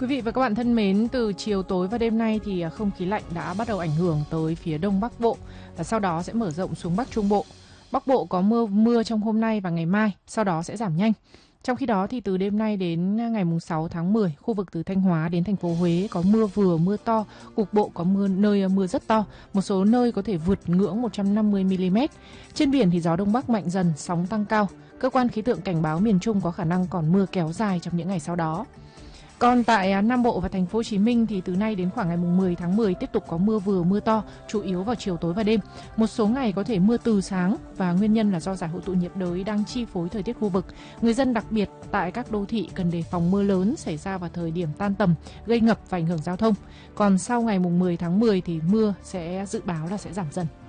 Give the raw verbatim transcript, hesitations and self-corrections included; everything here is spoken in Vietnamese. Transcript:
Quý vị và các bạn thân mến, từ chiều tối và đêm nay thì không khí lạnh đã bắt đầu ảnh hưởng tới phía Đông Bắc Bộ và sau đó sẽ mở rộng xuống Bắc Trung Bộ. Bắc Bộ có mưa mưa trong hôm nay và ngày mai, sau đó sẽ giảm nhanh. Trong khi đó thì từ đêm nay đến ngày sáu tháng mười, khu vực từ Thanh Hóa đến thành phố Huế có mưa vừa mưa to, cục bộ có mưa nơi mưa rất to, một số nơi có thể vượt ngưỡng một trăm năm mươi mi-li-mét. Trên biển thì gió Đông Bắc mạnh dần, sóng tăng cao. Cơ quan khí tượng cảnh báo miền Trung có khả năng còn mưa kéo dài trong những ngày sau đó. Còn tại Nam Bộ và thành phố Hồ Chí Minh thì từ nay đến khoảng ngày mười tháng mười tiếp tục có mưa vừa mưa to, chủ yếu vào chiều tối và đêm. Một số ngày có thể mưa từ sáng và nguyên nhân là do giải hội tụ nhiệt đới đang chi phối thời tiết khu vực. Người dân đặc biệt tại các đô thị cần đề phòng mưa lớn xảy ra vào thời điểm tan tầm, gây ngập và ảnh hưởng giao thông. Còn sau ngày mười tháng mười thì mưa sẽ dự báo là sẽ giảm dần.